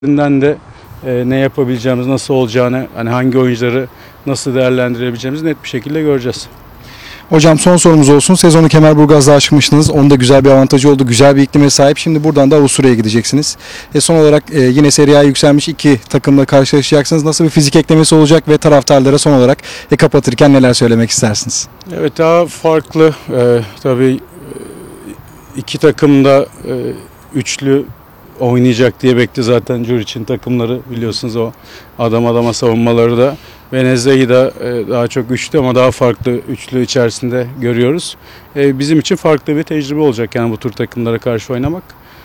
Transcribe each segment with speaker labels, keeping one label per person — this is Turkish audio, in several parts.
Speaker 1: de ne yapabileceğimiz, nasıl olacağını, hani hangi oyuncuları nasıl değerlendirebileceğimizi net bir şekilde göreceğiz.
Speaker 2: Hocam son sorumuz olsun. Sezonu Kemerburgaz'da açmıştınız. Onda güzel bir avantajı oldu. Güzel bir iklime sahip. Şimdi buradan da Avusturya'ya gideceksiniz. Son olarak yine Serie A'ya yükselmiş iki takımla karşılaşacaksınız. Nasıl bir fizik eklemesi olacak ve taraftarlara son olarak kapatırken neler söylemek istersiniz?
Speaker 1: Evet, daha farklı. Tabii iki takım da üçlü oynayacak diye bekliyor zaten Juric'in takımları, biliyorsunuz o adam adama savunmaları da. Venezia'yı da daha çok üçlü ama daha farklı üçlü içerisinde görüyoruz. Bizim için farklı bir tecrübe olacak yani bu tür takımlara karşı oynamak.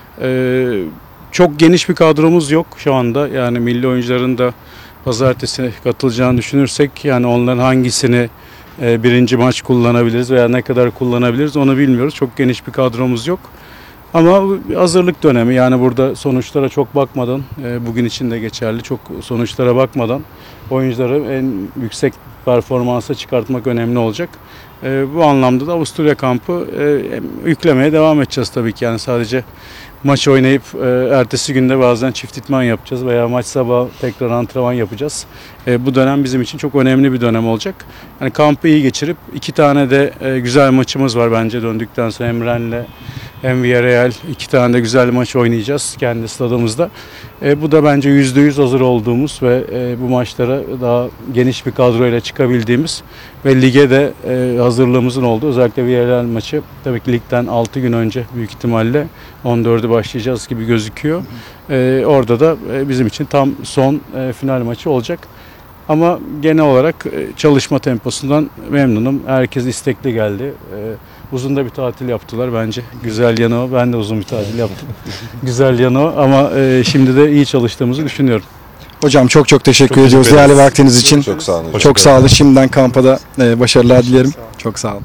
Speaker 1: Çok geniş bir kadromuz yok şu anda. Yani milli oyuncuların da pazartesi katılacağını düşünürsek yani onların hangisini birinci maç kullanabiliriz veya ne kadar kullanabiliriz onu bilmiyoruz. Çok geniş bir kadromuz yok. Ama hazırlık dönemi, yani burada sonuçlara çok bakmadan, bugün için de geçerli, çok sonuçlara bakmadan oyuncuları en yüksek performansa çıkartmak önemli olacak. Bu anlamda da Avusturya kampı yüklemeye devam edeceğiz tabii ki. Yani sadece maç oynayıp ertesi günde bazen çift idman yapacağız veya maç sabahı tekrar antrenman yapacağız. Bu dönem bizim için çok önemli bir dönem olacak. Yani kampı iyi geçirip iki tane de güzel maçımız var bence döndükten sonra hem Rennes'le hem Villarreal, iki tane de güzel maç oynayacağız kendi stadımızda. Bu da bence %100 hazır olduğumuz ve bu maçlara daha geniş bir kadroyla çıkabildiğimiz ve lige de hazırlığımızın olduğu, özellikle Villarreal maçı tabii ki ligden 6 gün önce büyük ihtimalle 14'ü başlayacağız gibi gözüküyor. Orada da bizim için tam son final maçı olacak. Ama genel olarak çalışma temposundan memnunum. Herkes istekli geldi. Uzun da bir tatil yaptılar bence. Güzel yanı o. Ben de uzun bir tatil yaptım. Güzel yanı o ama şimdi de iyi çalıştığımızı düşünüyorum.
Speaker 2: Hocam çok teşekkür ediyoruz değerli vaktiniz için.
Speaker 3: Çok sağ olun.
Speaker 2: Çok sağ olun. Şimdiden kampa da başarılar dilerim. Çok sağ olun.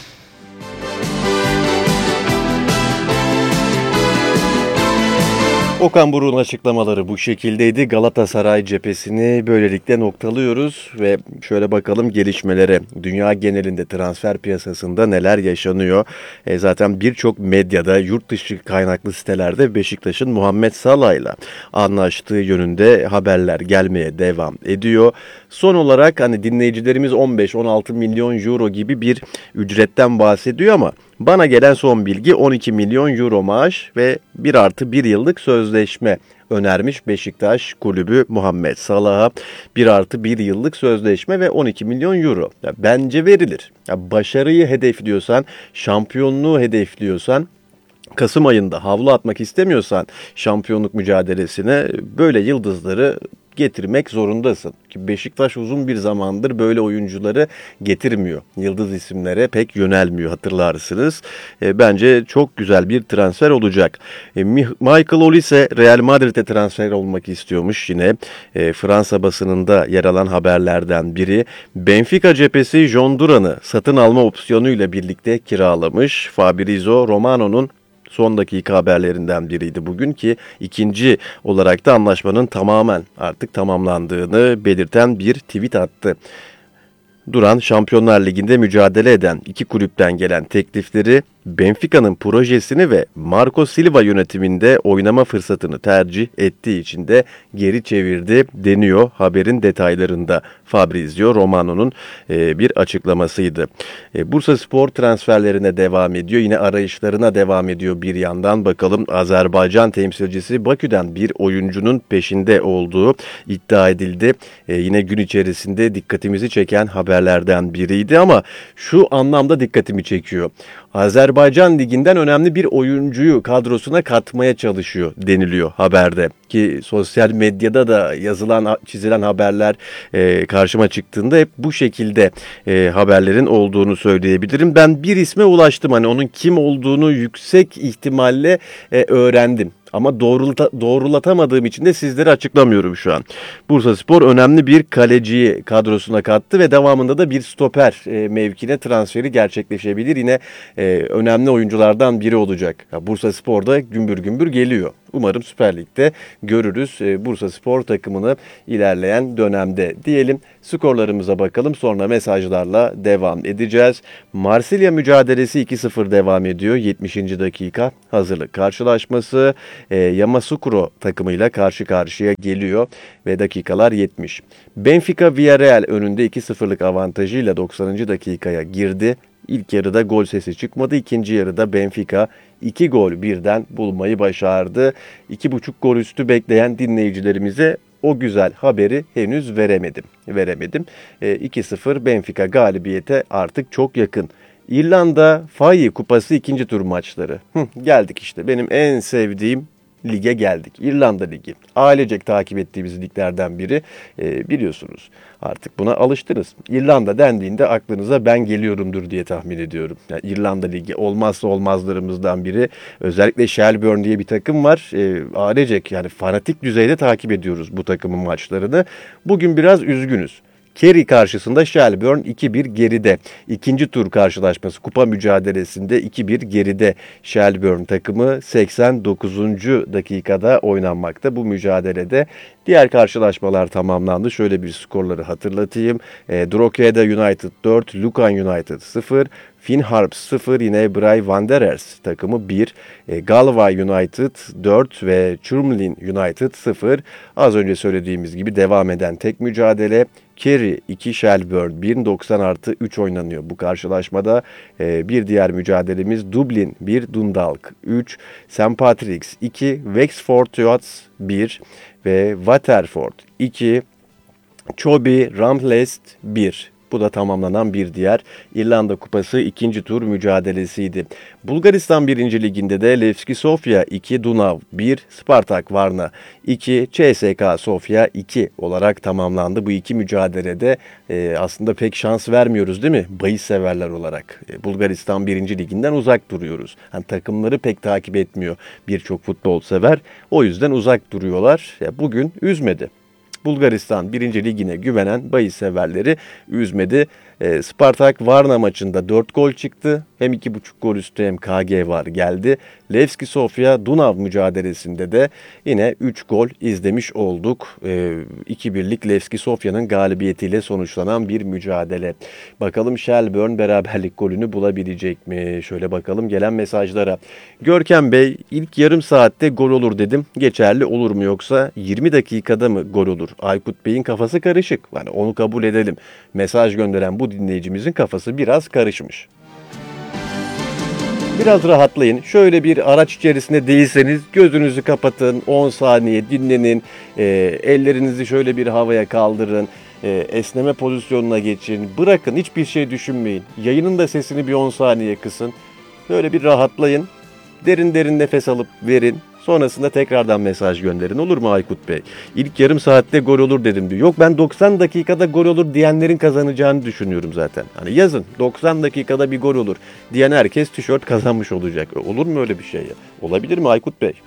Speaker 3: Okan Buruk'un açıklamaları bu şekildeydi. Galatasaray cephesini böylelikle noktalıyoruz ve şöyle bakalım gelişmelere. Dünya genelinde transfer piyasasında neler yaşanıyor? Zaten birçok medyada, yurt dışı kaynaklı sitelerde Beşiktaş'ın Muhammed Salah'la anlaştığı yönünde haberler gelmeye devam ediyor. Son olarak hani dinleyicilerimiz 15-16 milyon euro gibi bir ücretten bahsediyor ama bana gelen son bilgi 12 milyon euro maaş ve 1+1 yıllık sözleşme önermiş Beşiktaş kulübü Muhammed Salah'a. 1+1 yıllık sözleşme ve 12 milyon euro. Ya bence verilir. Ya başarıyı hedefliyorsan, şampiyonluğu hedefliyorsan, Kasım ayında havlu atmak istemiyorsan şampiyonluk mücadelesine böyle yıldızları getirmek zorundasın. Ki Beşiktaş uzun bir zamandır böyle oyuncuları getirmiyor. Yıldız isimlere pek yönelmiyor, hatırlarsınız. Bence çok güzel bir transfer olacak. Michael Olise Real Madrid'e transfer olmak istiyormuş yine. Fransa basınında yer alan haberlerden biri. Benfica cephesi John Duran'ı satın alma opsiyonuyla birlikte kiralamış. Fabrizio Romano'nun son dakika haberlerinden biriydi bugün ki ikinci olarak da anlaşmanın tamamen artık tamamlandığını belirten bir tweet attı. Duran, Şampiyonlar Ligi'nde mücadele eden iki kulüpten gelen teklifleri Benfica'nın projesini ve Marco Silva yönetiminde oynama fırsatını tercih ettiği için de geri çevirdi deniyor haberin detaylarında. Fabrizio Romano'nun bir açıklamasıydı. Bursaspor transferlerine devam ediyor. Yine arayışlarına devam ediyor bir yandan. Bakalım Azerbaycan temsilcisi Bakü'den bir oyuncunun peşinde olduğu iddia edildi. Yine gün içerisinde dikkatimizi çeken haberlerden biriydi ama şu anlamda dikkatimi çekiyor. Azerbaycan Ligi'nden önemli bir oyuncuyu kadrosuna katmaya çalışıyor deniliyor haberde. Ki sosyal medyada da yazılan, çizilen haberler karşıma çıktığında hep bu şekilde haberlerin olduğunu söyleyebilirim. Ben bir isme ulaştım, hani onun kim olduğunu yüksek ihtimalle öğrendim. Ama doğrulatamadığım için de sizlere açıklamıyorum şu an. Bursaspor önemli bir kaleciyi kadrosuna kattı ve devamında da bir stoper mevkine transferi gerçekleşebilir. Yine önemli oyunculardan biri olacak. Bursaspor da gümbür gümbür geliyor. Umarım Süper Lig'de görürüz Bursaspor takımını ilerleyen dönemde diyelim. Skorlarımıza bakalım, sonra mesajlarla devam edeceğiz. Marsilya mücadelesi 2-0 devam ediyor. 70. dakika hazırlık karşılaşması. Yamoussoukro takımıyla karşı karşıya geliyor ve dakikalar 70. Benfica Villarreal önünde 2-0'lık avantajıyla 90. dakikaya girdi. İlk yarıda gol sesi çıkmadı. İkinci yarıda Benfica 2 gol birden bulmayı başardı. 2,5 gol üstü bekleyen dinleyicilerimize o güzel haberi henüz veremedim. 2-0 Benfica galibiyete artık çok yakın. İrlanda FAI Kupası ikinci tur maçları. Geldik işte, benim en sevdiğim lige geldik. İrlanda Ligi. Ailecek takip ettiğimiz liglerden biri. Biliyorsunuz, artık buna alıştınız. İrlanda dendiğinde aklınıza ben geliyorumdur diye tahmin ediyorum. Yani İrlanda Ligi olmazsa olmazlarımızdan biri. Özellikle Shelbourne diye bir takım var. Ailecek, yani fanatik düzeyde takip ediyoruz bu takımın maçlarını. Bugün biraz üzgünüz. Kerry karşısında Shelbourne 2-1 geride. İkinci tur karşılaşması kupa mücadelesinde 2-1 geride Shelbourne takımı 89. dakikada oynanmakta bu mücadelede. Diğer karşılaşmalar tamamlandı. Şöyle bir skorları hatırlatayım. Drogheda United 4, Lucan United 0, Finn Harps 0, yine Bray Wanderers takımı 1, Galway United 4 ve Cumberland United 0. Az önce söylediğimiz gibi devam eden tek mücadele. Kerry 2, Shelbourne 1, 90+3 oynanıyor bu karşılaşmada. Bir diğer mücadelemiz Dublin 1, Dundalk 3, St. Patrick's 2, Wexford Youths 1 ve Waterford 2, Chobe Ramlest 1. Bu da tamamlanan bir diğer İrlanda Kupası ikinci tur mücadelesiydi. Bulgaristan 1. Liginde de Levski Sofia 2, Dunav 1, Spartak Varna 2, CSKA Sofia 2 olarak tamamlandı. Bu iki mücadelede aslında pek şans vermiyoruz değil mi? Bahis severler olarak. Bulgaristan 1. Liginden uzak duruyoruz. Yani takımları pek takip etmiyor birçok futbol sever. O yüzden uzak duruyorlar. Bugün üzmedi. Bulgaristan 1. Ligine güvenen bahis severleri üzmedi. Spartak Varna maçında 4 gol çıktı. Hem 2,5 gol üstü hem KG var geldi. Levski Sofia Dunav mücadelesinde de yine 3 gol izlemiş olduk. 2-1'lik Levski Sofia'nın galibiyetiyle sonuçlanan bir mücadele. Bakalım Shelbourne beraberlik golünü bulabilecek mi? Şöyle bakalım gelen mesajlara. Görkem Bey, ilk yarım saatte gol olur dedim. Geçerli olur mu, yoksa 20 dakikada mı gol olur? Aykut Bey'in kafası karışık. Yani onu kabul edelim. Mesaj gönderen bu dinleyicimizin kafası biraz karışmış. Biraz rahatlayın. Şöyle bir araç içerisinde değilseniz gözünüzü kapatın. 10 saniye dinlenin. Ellerinizi şöyle bir havaya kaldırın. Esneme pozisyonuna geçin. Bırakın, hiçbir şey düşünmeyin. Yayının da sesini bir 10 saniye kısın. Böyle bir rahatlayın. Derin derin nefes alıp verin. Sonrasında tekrardan mesaj gönderin. Olur mu Aykut Bey? İlk yarım saatte gol olur dedim diyor. Yok, ben 90 dakikada gol olur diyenlerin kazanacağını düşünüyorum zaten. Hani yazın 90 dakikada bir gol olur diyen herkes tişört kazanmış olacak. Olur mu öyle bir şey ya? Olabilir mi Aykut Bey?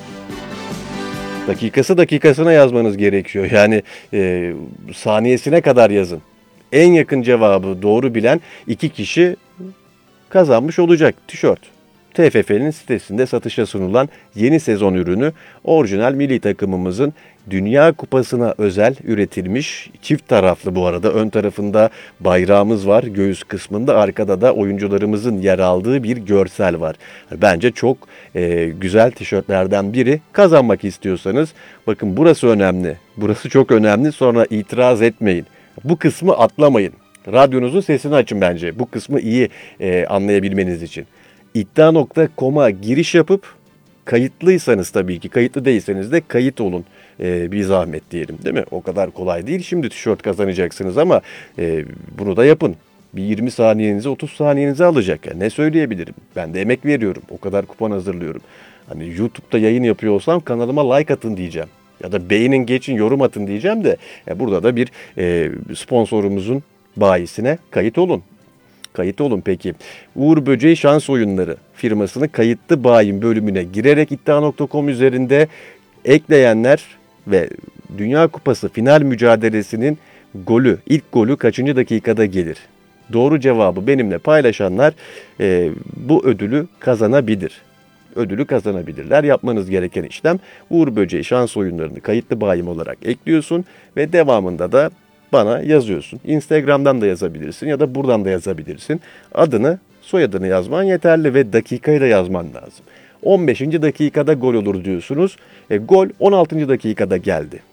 Speaker 3: Dakikası dakikasına yazmanız gerekiyor. Yani saniyesine kadar yazın. En yakın cevabı doğru bilen 2 kişi kazanmış olacak tişört. TFF'nin sitesinde satışa sunulan yeni sezon ürünü, orijinal milli takımımızın Dünya Kupası'na özel üretilmiş, çift taraflı bu arada. Ön tarafında bayrağımız var, göğüs kısmında, arkada da oyuncularımızın yer aldığı bir görsel var. Bence çok güzel tişörtlerden biri. Kazanmak istiyorsanız bakın, burası önemli, burası çok önemli, sonra itiraz etmeyin. Bu kısmı atlamayın. Radyonuzun sesini açın bence, bu kısmı iyi anlayabilmeniz için. İddia.com'a giriş yapıp kayıtlıysanız, tabii ki kayıtlı değilseniz de kayıt olun, bir zahmet diyelim, değil mi? O kadar kolay değil. Şimdi tişört kazanacaksınız ama bunu da yapın. Bir 20 saniyenizi 30 saniyenizi alacak. Yani ne söyleyebilirim? Ben de emek veriyorum. O kadar kupon hazırlıyorum. Hani YouTube'da yayın yapıyor olsam kanalıma like atın diyeceğim. Ya da beğenin, geçin, yorum atın diyeceğim de burada da bir sponsorumuzun bayisine kayıt olun. Kayıt olun peki. Uğur Böceği Şans Oyunları firmasının kayıtlı bayin bölümüne girerek iddia.com üzerinde ekleyenler ve Dünya Kupası final mücadelesinin ilk golü kaçıncı dakikada gelir? Doğru cevabı benimle paylaşanlar bu ödülü kazanabilir. ödülü kazanabilirler. Yapmanız gereken işlem Uğur Böceği şans oyunlarını kayıtlı bayim olarak ekliyorsun ve devamında da bana yazıyorsun. Instagram'dan da yazabilirsin ya da buradan da yazabilirsin. Adını, soyadını yazman yeterli ve dakikayı da yazman lazım. 15. dakikada gol olur diyorsunuz. Gol 16. dakikada geldi.